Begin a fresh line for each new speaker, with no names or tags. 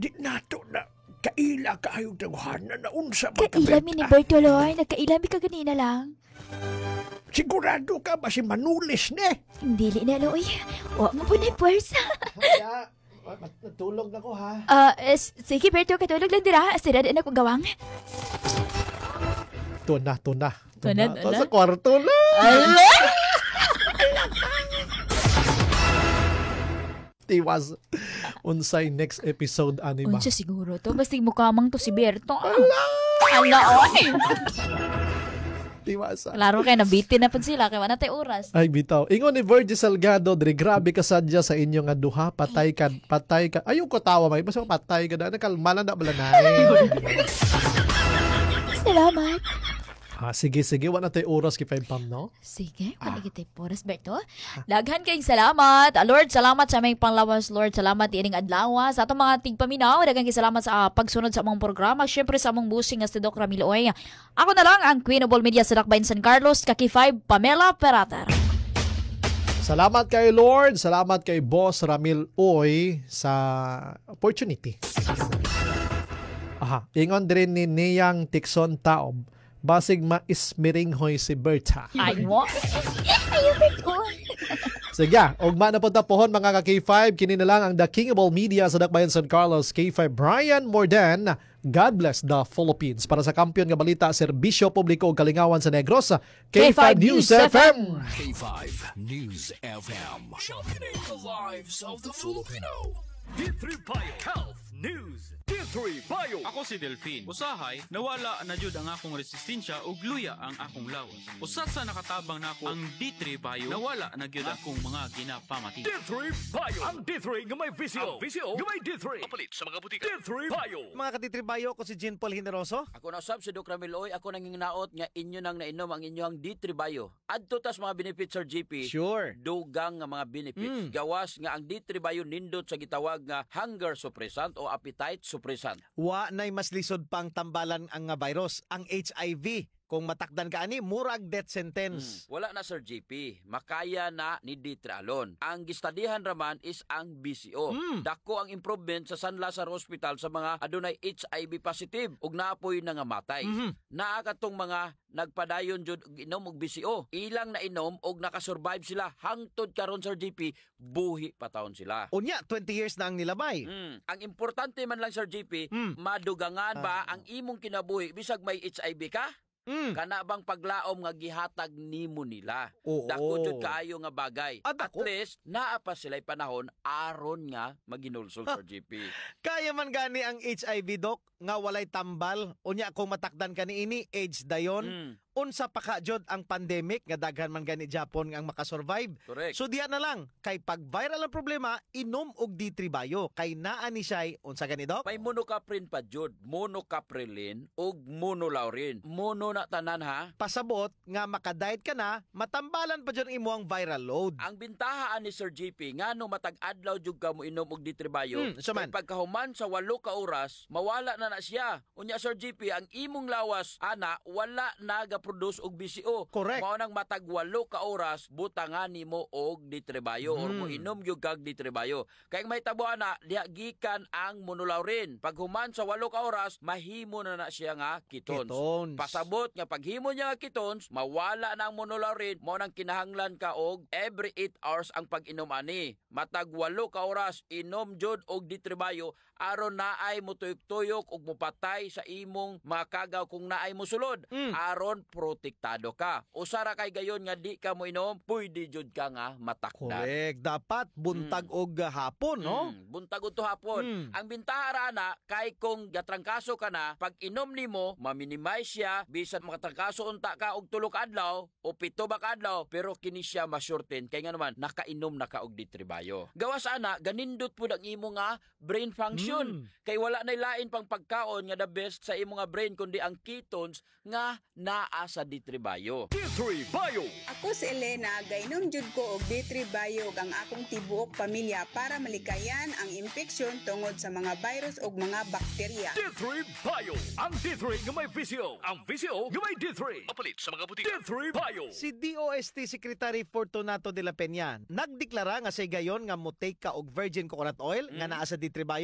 Di nato na kaila kayo taguhanan na unsa
Kailami ni Bertoloy. Nagkailami ka ganina lang.
Sigurado ka ba si Manulis ne?
Dili na, Loy. Huwag mo po na yung puwersa.
Kaya, natulog na ko ha.
Sige, Berto, katulog lang dira. Sira din ako gawang.
Tuna.
Tuna.
Sa kwarto na.
Ala!
Tiwas. Unsay next episode, ani ba?
Unsa siguro to? Basta mukamang to si Berto. Ala, oy!
Tiwas.
Klaro kayo, nabitin na pa sila. Kaya wala tayo oras.
Ay, bitaw. Ingon ni Virgie Salgado, dre, grabe ka sadya sa inyo nga duha. Patay ka. Ayaw ko tawa, may. Basta patay ka na. Nakalmalan na balanay.
Salamat.
Sige. Wala tayo oras kay 5 pam, no?
Sige, paligid tayo oras, Berto. Daghan kayong salamat. Lord, salamat sa aming panglawas. Lord, salamat ining adlaw. Sa atong mga tigpaminaw, daghan kayong salamat sa pagsunod sa among programa. Siyempre sa among busing nga si Doc Ramil Oy. Ako na lang ang Queen of All Media sa Dakbayan San Carlos, Kaki 5, Pamela Perater.
Salamat kay Lord. Salamat kay Boss Ramil Oy sa opportunity. Ingon din ni Niyang Tikson Taob. Basig maismiringhoy si Berta.
Ay mo. Ayaw, Berto.
Sige, ugma na po tapuhon mga ka-K5. Kini na lang ang The King of All Media sa Dakbayan San Carlos, K5 Brian Morden. God bless the Philippines. Para sa kampiyon nga balita, serbisyo publiko ug kalingawan sa Negros, K5 News FM.
K5 News FM. Championing the lives of the Filipino. D3 Bio Health News. D3 Bio.
Ako si Delphine. Usahay, nawala na jud ang akong resistensya ug luya ang akong lawas. Usa sa nakatabang nako ang D3 Bio, nawala na gyud akong mga ginapamati.
D3 Bio. Ang D3 nga may visio. Ang visio nga may D3. Kapalit sa mga butika. D3 Bio.
Mga ka-D3 Bio, ko si Jean Paul Generoso.
Ako na usab si Doc Ramiloy, ako nang naot nga inyo nang nainom ang inyong D3 Bio. Adto tas mga benefits Sir GP.
Sure.
Dugang nga mga benefits. Gawas nga ang D3 Bio nindot sa gitawag nga hunger suppressant o appetite suppressant.
Wa nay mas lisod pang tambalan ang nga virus, ang HIV. Kung matakdan ka ani, murag death sentence.
Wala na Sir GP, makaya na ni D3 alone. Ang gistadihan raman is ang BCO. Dako ang improvement sa San Lazaro Hospital sa mga adunay HIV positive ug naapoy na nga matay. Naa katong mga nagpadayon jud inom og BCO. Ilang na inom og nakasurvive sila hangtod karon Sir GP, buhi pa taon sila.
Unya, 20 years na ang nilabay.
Ang importante man lang Sir GP, madugangan ba ang imong kinabuhi bisag may HIV ka? Kana bang paglaom nga gihatag nimo nila?
Oo.
Dako jud kaayo nga bagay. At
Dako.
least naa pa sila'y panahon aron nga maginulsol Sir GP.
Kaya man gani ang HIV, Doc, nga walay tambal. Unya, kung matakdan ka ni ini, AIDS dayon. Unsa pa ka jud ang pandemic nga daghan man gani Japon nga ang makasurvive.
Correct.
So diya na lang, kay pag viral ang problema, inom og D3 Bio. Kay naa ni siya, unsa gani, Doc?
May monocaprin pa jud, monocaprilin ug monolaurin. Mono na tanan ha.
Pasabot nga makadiet ka na, matambalan pa dyan imo ang viral load.
Ang bintahaan ni Sir GP ngano matag adlaw jud ka mo inom og D3 Bio.
So man.
Kay pagkahuman sa 8 ka oras, mawala na siya. Unya Sir GP, ang imong lawas ana wala na produce og BCO.
Correct.
Mao nang matag 8 ka oras butangan nimo og D3 Bio or mo inom gyud kag D3 Bio. Kay may tabuan na diha gikan ang monolaurin. Pag human sa 8 ka oras, mahimo na siya nga ketones. Pasabot nga paghimo niya nga ketones, mawala na ang monolaurin, mao nang kinahanglan ka og every 8 hours ang pag-inom ani. Matag 8 ka oras inom jud og D3 Bio aron naay mo tuyok-tuyok ug mopatay sa imong makagaw kung naay mo sulod. Aron protektado ka. Usara kay gayon nga di ka mo inom, pwede jud ka nga matakdan.
Correct. Dapat buntag og hapon, no?
Buntag og hapon. Ang bintahara na kay kung gatrangkaso ka na, pag inom nimo, ma-minimize siya bisan makatrangkaso unta ka og 3 ka adlaw o 7 ba ka adlaw, pero kini siya ma-shorten kay nga naman nakainom na ka og D3 Bio. Gawas ana, ganindot pud ang imo nga brain function. Kay wala na lain pang pagkaon nga the best sa imo nga brain kundi ang ketones nga naa sa D3 Bio.
D3 Bio.
Ako si Elena, gainom jud ko og D3 Bio ang akong tibuok pamilya para malikayan ang infeksyon tungod sa mga virus ug mga bakterya.
D3 Bio. Ang D3 nga may visio. Ang visio nga may D3. Kapalit sa mga butika. D3 Bio.
Si DOST Secretary Fortunato de la Peña nagdeklara nga say gayon nga mo take ka og virgin coconut oil nga naa sa D3 Bio